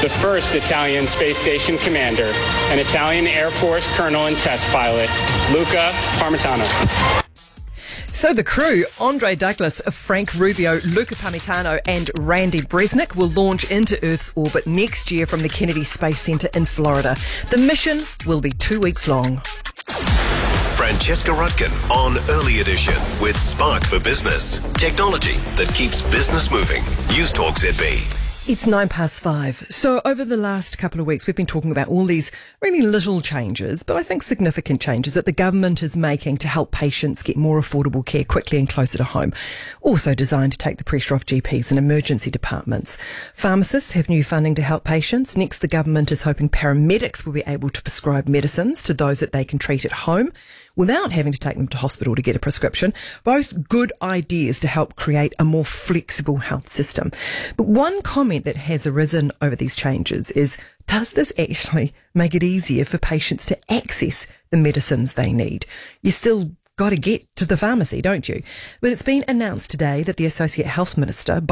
the first Italian space station commander, and Italian Air Force colonel and test pilot, Luca Parmitano. So the crew, Andre Douglas, Frank Rubio, Luca Parmitano and Randy Bresnik, will launch into Earth's orbit next year from the Kennedy Space Center in Florida. The mission will be 2 weeks long. Francesca Rutkin on Early Edition with Spark for Business. Technology that keeps business moving. News Talk ZB. It's 5:09. So over the last couple of weeks, we've been talking about all these really little changes, but I think significant changes that the government is making to help patients get more affordable care quickly and closer to home. Also designed to take the pressure off GPs and emergency departments. Pharmacists have new funding to help patients. Next, the government is hoping paramedics will be able to prescribe medicines to those that they can treat at home without having to take them to hospital to get a prescription. Both good ideas to help create a more flexible health system. But one comment that has arisen over these changes is, does this actually make it easier for patients to access the medicines they need? You still got to get to the pharmacy, don't you? But it's been announced today that the Associate Health Minister,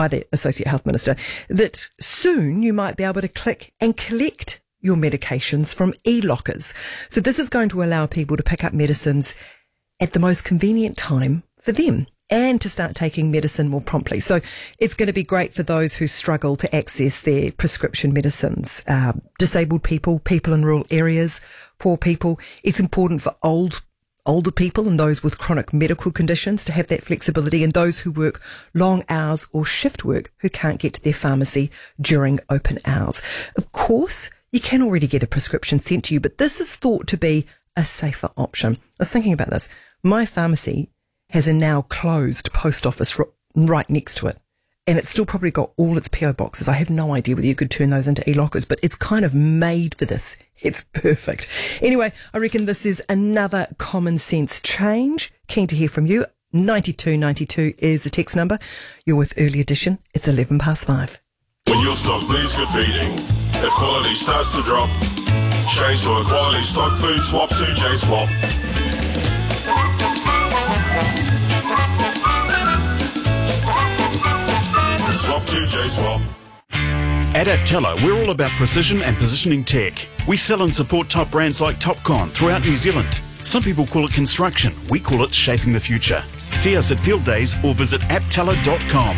that soon you might be able to click and collect your medications from e-lockers. So this is going to allow people to pick up medicines at the most convenient time for them and to start taking medicine more promptly. So it's going to be great for those who struggle to access their prescription medicines, disabled people, people in rural areas, poor people. It's important for older people and those with chronic medical conditions to have that flexibility, and those who work long hours or shift work who can't get to their pharmacy during open hours. Of course, you can already get a prescription sent to you, but this is thought to be a safer option. I was thinking about this. My pharmacy has a now closed post office right next to it, and it's still probably got all its PO boxes. I have no idea whether you could turn those into e-lockers, but it's kind of made for this. It's perfect. Anyway, I reckon this is another common sense change. Keen to hear from you. 9292 is the text number. You're with Early Edition. It's 5:11. When your stock bleeds competing, if quality starts to drop, change to a quality stock food swap to J-Swap. Swap to J-Swap. At Aptella, we're all about precision and positioning tech. We sell and support top brands like Topcon throughout New Zealand. Some people call it construction. We call it shaping the future. See us at Field Days or visit aptella.com.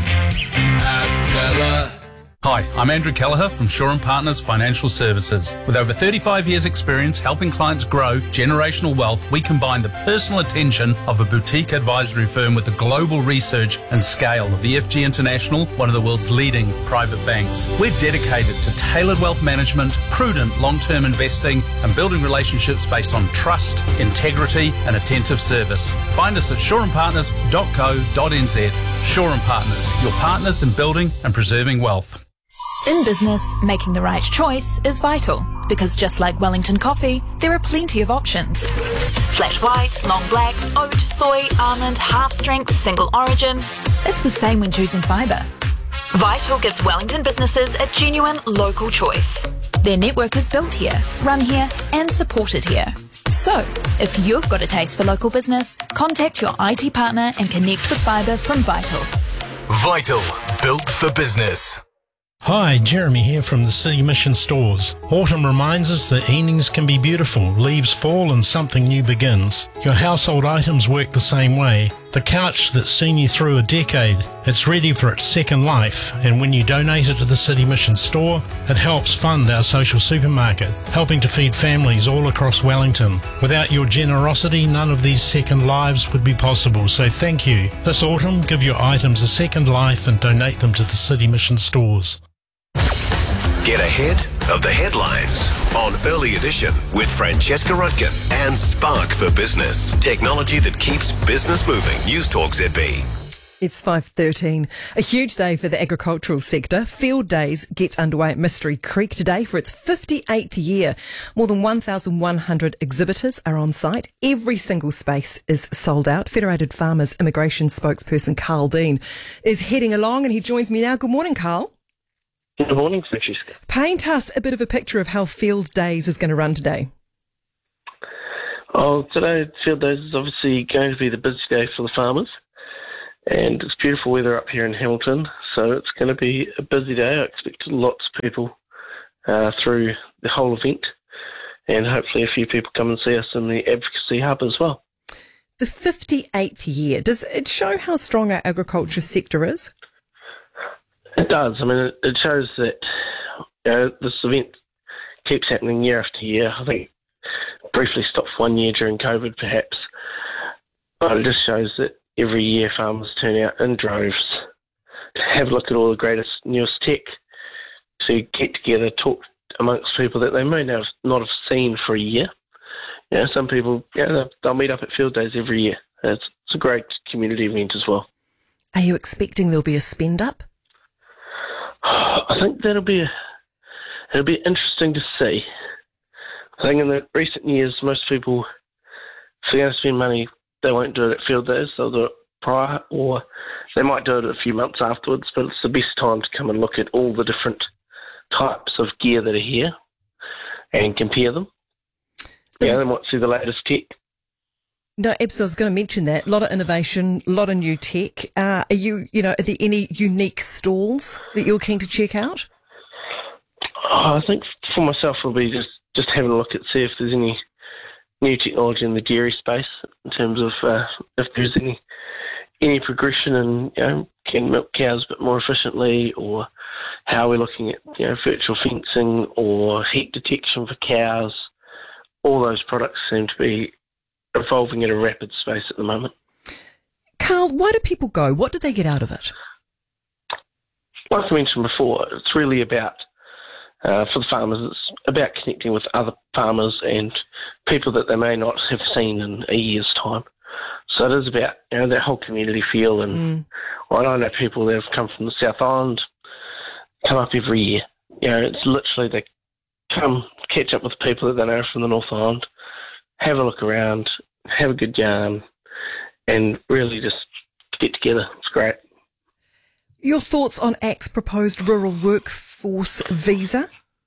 Aptella. Hi, I'm Andrew Kelleher from Shaw & Partners Financial Services. With over 35 years' experience helping clients grow generational wealth, we combine the personal attention of a boutique advisory firm with the global research and scale of EFG International, one of the world's leading private banks. We're dedicated to tailored wealth management, prudent long-term investing, and building relationships based on trust, integrity, and attentive service. Find us at shawandpartners.co.nz. Shaw & Partners, your partners in building and preserving wealth. In business, making the right choice is vital, because just like Wellington coffee, there are plenty of options. Flat white, long black, oat, soy, almond, half strength, single origin. It's the same when choosing fibre. Vital gives Wellington businesses a genuine local choice. Their network is built here, run here and supported here. So, if you've got a taste for local business, contact your IT partner and connect with fibre from Vital. Vital, built for business. Hi, Jeremy here from the City Mission Stores. Autumn reminds us that evenings can be beautiful, leaves fall and something new begins. Your household items work the same way. The couch that's seen you through a decade, it's ready for its second life, and when you donate it to the City Mission Store, it helps fund our social supermarket, helping to feed families all across Wellington. Without your generosity, none of these second lives would be possible, so thank you. This autumn, give your items a second life and donate them to the City Mission Stores. Get ahead of the headlines on Early Edition with Francesca Rutkin and Spark for Business. Technology that keeps business moving. News Talk ZB. It's 5:13. A huge day for the agricultural sector. Field Days gets underway at Mystery Creek today for its 58th year. More than 1,100 exhibitors are on site. Every single space is sold out. Federated Farmers Immigration spokesperson Carl Dean is heading along, and he joins me now. Good morning, Carl. Good morning, Francesca. Paint us a bit of a picture of how Field Days is going to run today. Oh, today Field Days is obviously going to be the busy day for the farmers, and it's beautiful weather up here in Hamilton, so it's going to be a busy day. I expect lots of people through the whole event, and hopefully a few people come and see us in the Advocacy Hub as well. The 58th year, does it show how strong our agriculture sector is? It does. I mean, it shows that this event keeps happening year after year. I think it briefly stopped for 1 year during COVID, perhaps. But it just shows that every year farmers turn out in droves to have a look at all the greatest, newest tech, to get together, talk amongst people that they may not have seen for a year. Some people, they'll meet up at field days every year. It's a great community event as well. Are you expecting there'll be a spend up? I think it'll be interesting to see. I think in the recent years, most people, if they're going to spend money, they won't do it at field days. They'll do it prior, or they might do it a few months afterwards. But it's the best time to come and look at all the different types of gear that are here and compare them. They might see the latest tech. No, absolutely. I was going to mention that. A lot of innovation, a lot of new tech. Are there any unique stalls that you're keen to check out? I think for myself, it'll be just having a look at, see if there's any new technology in the dairy space in terms of if there's any progression in can milk cows a bit more efficiently, or how we're looking at virtual fencing or heat detection for cows. All those products seem to be evolving at a rapid space at the moment. Carl, why do people go? What do they get out of it? Like I mentioned before, it's really about, for the farmers, it's about connecting with other farmers and people that they may not have seen in a year's time. So it is about that whole community feel. And I know people that have come from the South Island come up every year. It's literally they come catch up with people that they know from the North Island, have a look around, have a good yarn, and really just get together. It's great. Your thoughts on ACT's proposed rural workforce visa?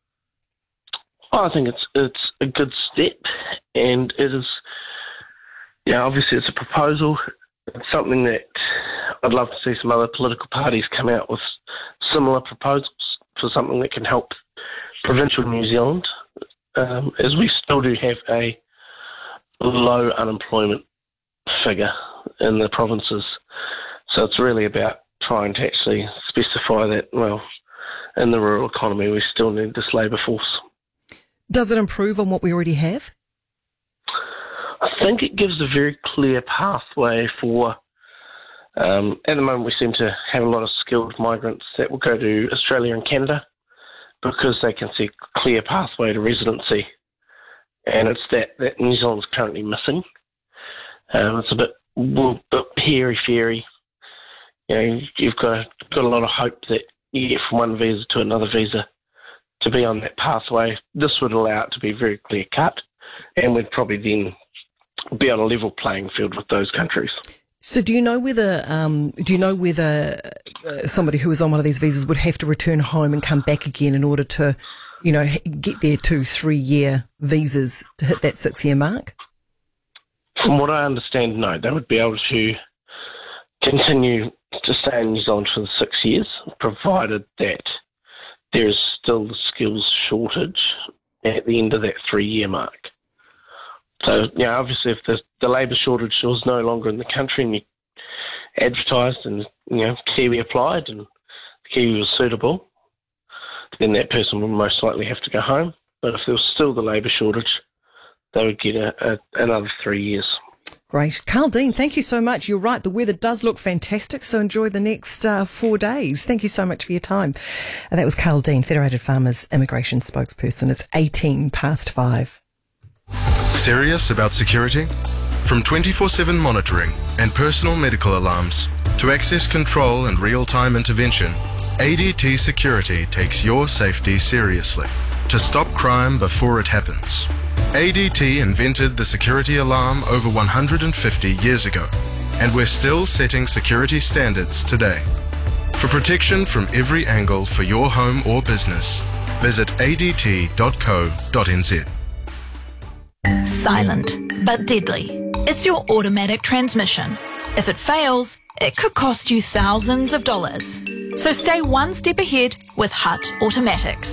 I think it's a good step, and it is, obviously it's a proposal. It's something that I'd love to see some other political parties come out with similar proposals for something that can help provincial New Zealand, as we still do have a low unemployment figure in the provinces. So it's really about trying to actually specify that, in the rural economy we still need this labour force. Does it improve on what we already have? I think it gives a very clear pathway for, at the moment we seem to have a lot of skilled migrants that will go to Australia and Canada because they can see a clear pathway to residency. And it's that New Zealand's currently missing. It's a bit hairy-fairy. You've got a lot of hope that you get from one visa to another visa to be on that pathway. This would allow it to be very clear-cut, and we'd probably then be on a level playing field with those countries. So do you know whether somebody who is on one of these visas would have to return home and come back again in order to, get their 2-3 year visas to hit that 6-year mark? From what I understand, no. They would be able to continue to stay in New Zealand for the 6 years, provided that there is still the skills shortage at the end of that 3-year mark. So, obviously if the labour shortage was no longer in the country and you advertised and, Kiwi applied and Kiwi was suitable, then that person would most likely have to go home. But if there was still the labour shortage, they would get another 3 years. Great. Carl Dean, thank you so much. You're right, the weather does look fantastic, so enjoy the next 4 days. Thank you so much for your time. And that was Carl Dean, Federated Farmers Immigration Spokesperson. It's 5:18. Serious about security? From 24/7 monitoring and personal medical alarms to access control and real-time intervention, ADT Security takes your safety seriously to stop crime before it happens. ADT invented the security alarm over 150 years ago, and we're still setting security standards today. For protection from every angle for your home or business, visit adt.co.nz. Silent, but deadly. It's your automatic transmission. If it fails, it could cost you thousands of dollars. So stay one step ahead with Hutt Automatics.